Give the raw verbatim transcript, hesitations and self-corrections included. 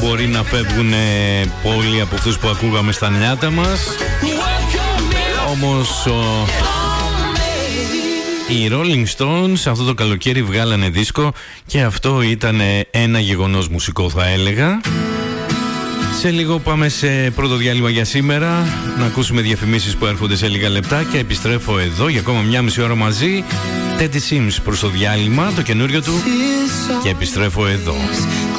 μπορεί να φεύγουν πολλοί από αυτούς που ακούγαμε στα νιάτα μας. Όμως ο... οι Rolling Stones αυτό το καλοκαίρι βγάλανε δίσκο και αυτό ήταν ένα γεγονός μουσικό, θα έλεγα. Σε λίγο πάμε σε πρώτο διάλειμμα για σήμερα, να ακούσουμε διαφημίσεις που έρχονται σε λίγα λεπτά και επιστρέφω εδώ για ακόμα μια μισή ώρα μαζί. Teddy Sims προς το διάλειμμα, το καινούριο του, και επιστρέφω εδώ.